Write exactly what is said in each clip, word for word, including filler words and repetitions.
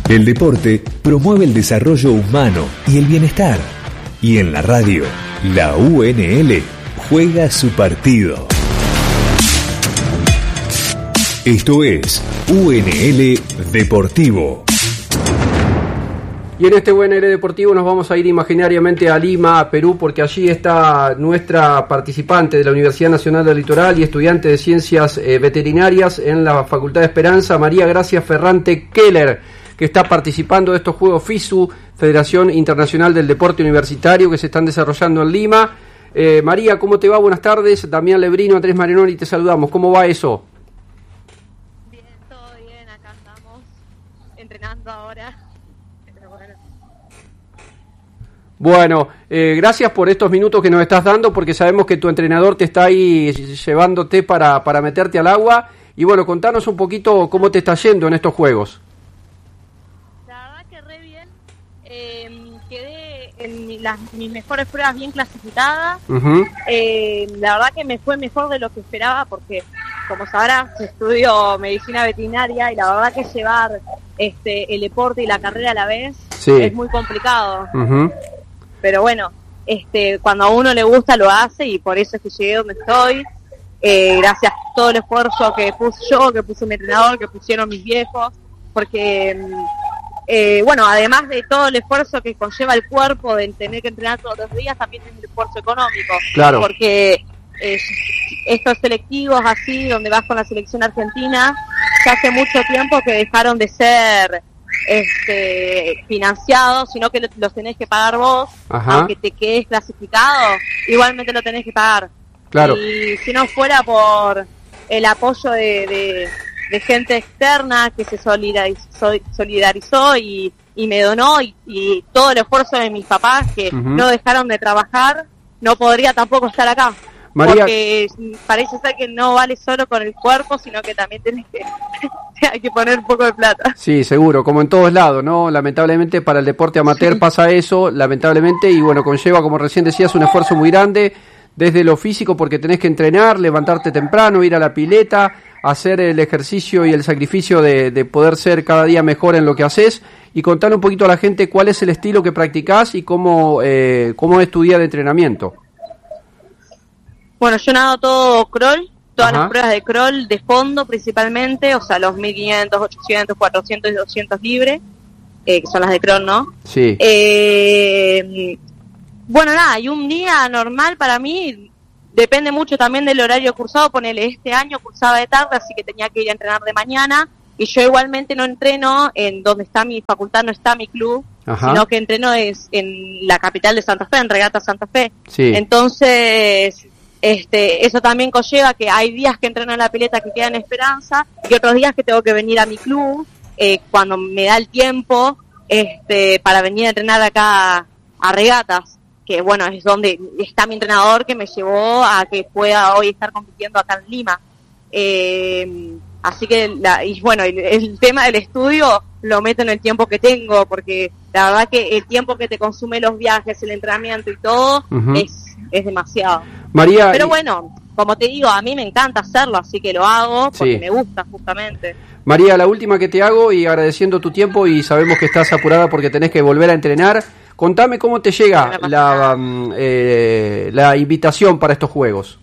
El deporte promueve el desarrollo humano y el bienestar. Y en la radio, la U N L juega su partido. Esto es U N L Deportivo. Y en este U N L Deportivo nos vamos a ir imaginariamente a Lima, Perú, porque allí está nuestra participante de la Universidad Nacional del Litoral y estudiante de Ciencias eh, Veterinarias en la Facultad de Esperanza, María Gracia Ferrante Keller, que está participando de estos Juegos FISU, Federación Internacional del Deporte Universitario, que se están desarrollando en Lima. Eh, María, ¿cómo te va? Buenas tardes. Damián Lebrino, Andrés Marinoni, te saludamos. ¿Cómo va eso? Bien, todo bien. Acá estamos entrenando ahora. Bueno, eh, gracias por estos minutos que nos estás dando, porque sabemos que tu entrenador te está ahí llevándote para, para meterte al agua. Y bueno, contanos un poquito cómo te está yendo en estos Juegos. La verdad que re bien. Eh, quedé en mi, las, mis mejores pruebas bien clasificadas. Uh-huh. Eh, la verdad que me fue mejor de lo que esperaba, porque como sabrás, estudio medicina veterinaria y la verdad que llevar este el deporte y la carrera a la vez sí. es muy complicado. Uh-huh. Pero bueno, este cuando a uno le gusta lo hace y por eso es que llegué donde estoy. Eh, gracias a todo el esfuerzo que puse yo, que puso mi entrenador, que pusieron mis viejos, porque eh, bueno, además de todo el esfuerzo que conlleva el cuerpo de tener que entrenar todos los días, también es el esfuerzo económico. Claro. Porque eh, estos selectivos así, donde vas con la selección argentina, ya hace mucho tiempo que dejaron de ser este financiados, sino que los tenés que pagar vos. Ajá. Aunque te quedes clasificado, igualmente lo tenés que pagar. Claro. Y si no fuera por el apoyo de, de, de gente externa que se solidarizó, solidarizó y, y me donó, y, y todo el esfuerzo de mis papás que uh-huh. no dejaron de trabajar, no podría tampoco estar acá. María... Porque parece ser que no vale solo con el cuerpo, sino que también tenés que hay que poner un poco de plata. Sí, seguro, como en todos lados, ¿no? Lamentablemente para el deporte amateur sí. pasa eso, lamentablemente, y bueno, conlleva, como recién decías, un esfuerzo muy grande desde lo físico, porque tenés que entrenar, levantarte temprano, ir a la pileta, hacer el ejercicio y el sacrificio de, de poder ser cada día mejor en lo que haces, y contarle un poquito a la gente cuál es el estilo que practicás y cómo, eh, cómo es tu día de entrenamiento. Bueno, yo nado todo crawl, todas Ajá. las pruebas de crawl de fondo principalmente, o sea, los mil quinientos, ochocientos, cuatrocientos y doscientos libres, eh, que son las de crawl, ¿no? Sí. Eh, bueno, nada, y un día normal para mí depende mucho también del horario cursado. Ponele, este año cursaba de tarde, así que tenía que ir a entrenar de mañana, y yo igualmente no entreno en donde está mi facultad, no está mi club, Ajá. sino que entreno es en la capital de Santa Fe, en Regata Santa Fe. Sí. Entonces... Este, eso también conlleva que hay días que entreno en la pileta que queda en Esperanza y otros días que tengo que venir a mi club eh, cuando me da el tiempo este, para venir a entrenar acá a, a Regatas, que bueno, es donde está mi entrenador que me llevó a que pueda hoy estar compitiendo acá en Lima. Eh, así que, la, y bueno, el, el tema del estudio lo meto en el tiempo que tengo, porque la verdad que el tiempo que te consume los viajes, el entrenamiento y todo uh-huh. es, es demasiado. María, pero bueno, como te digo, a mí me encanta hacerlo, así que lo hago porque sí. me gusta justamente. María, la última que te hago, y agradeciendo tu tiempo, y sabemos que estás apurada porque tenés que volver a entrenar, contame cómo te llega la, eh, la invitación para estos Juegos.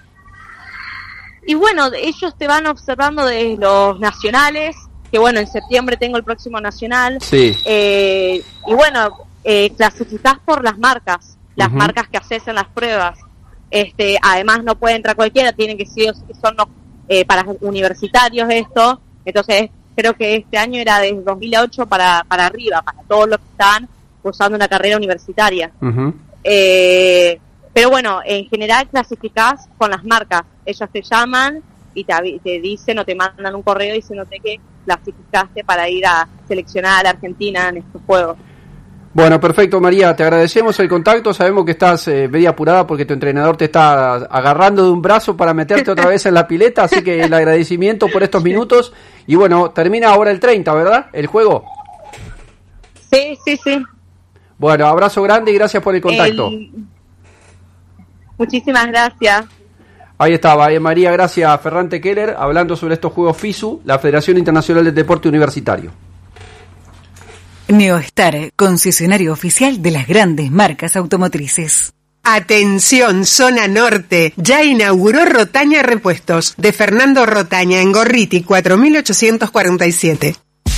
Y bueno, ellos te van observando de los nacionales, que bueno, en septiembre tengo el próximo nacional, sí. eh, y bueno, eh, clasificás por las marcas, las uh-huh. marcas que haces en las pruebas. Este, además no puede entrar cualquiera, tienen que ser, son los, eh, para universitarios esto, entonces creo que este año era desde dos mil ocho para, para arriba, para todos los que están cursando una carrera universitaria. Uh-huh. Eh, pero bueno, en general clasificás con las marcas, ellos te llaman y te, te dicen o te mandan un correo diciéndote que clasificaste para ir a seleccionar a la Argentina en estos Juegos. Bueno, perfecto, María, te agradecemos el contacto, sabemos que estás eh, media apurada porque tu entrenador te está agarrando de un brazo para meterte otra vez en la pileta, así que el agradecimiento por estos minutos, y bueno, termina ahora el treinta, ¿verdad? ¿El juego? Sí, sí, sí. Bueno, abrazo grande y gracias por el contacto. El... Muchísimas gracias. Ahí estaba, eh, María Gracia Ferrante Keller, hablando sobre estos Juegos FISU, la Federación Internacional del Deporte Universitario. Neostar, concesionario oficial de las grandes marcas automotrices. Atención, zona norte. Ya inauguró Rotaña Repuestos, de Fernando Rotaña, en Gorriti cuatro mil ochocientos cuarenta y siete.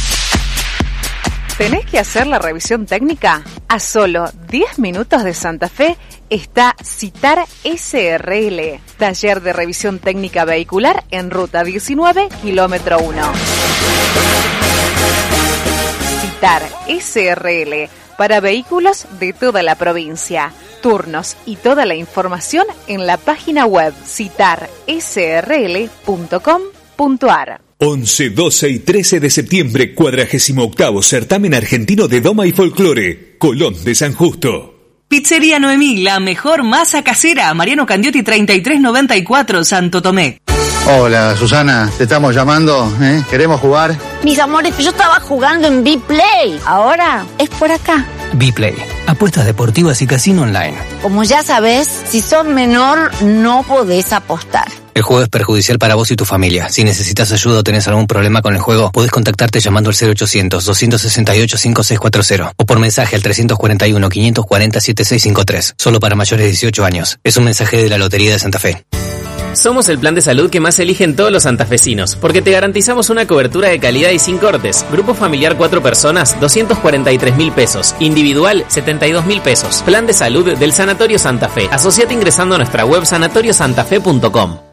¿Tenés que hacer la revisión técnica? A solo diez minutos de Santa Fe está Citar S R L, taller de revisión técnica vehicular en ruta diecinueve, kilómetro uno. Citar S R L, para vehículos de toda la provincia. Turnos y toda la información en la página web citar s r l punto com punto a r. once, doce y trece de septiembre, cuadragésimo octavo Certamen Argentino de Doma y Folclore, Colón de San Justo. Pizzería Noemí, la mejor masa casera, Mariano Candiotti treinta y tres noventa y cuatro, Santo Tomé. Hola, Susana, te estamos llamando, ¿eh? ¿Queremos jugar? Mis amores, yo estaba jugando en B-Play. Ahora es por acá. B-Play, apuestas deportivas y casino online. Como ya sabes, si sos menor, no podés apostar. El juego es perjudicial para vos y tu familia. Si necesitas ayuda o tenés algún problema con el juego, podés contactarte llamando al cero ochocientos, doscientos sesenta y ocho, cincuenta y seis cuarenta o por mensaje al trescientos cuarenta y uno, quinientos cuarenta, setenta y seis cincuenta y tres. Solo para mayores de dieciocho años. Es un mensaje de la Lotería de Santa Fe. Somos el plan de salud que más eligen todos los santafesinos, porque te garantizamos una cobertura de calidad y sin cortes. Grupo familiar cuatro personas, doscientos cuarenta y tres mil pesos. Individual, setenta y dos mil pesos. Plan de salud del Sanatorio Santa Fe. Asociate ingresando a nuestra web sanatorio santa fe punto com.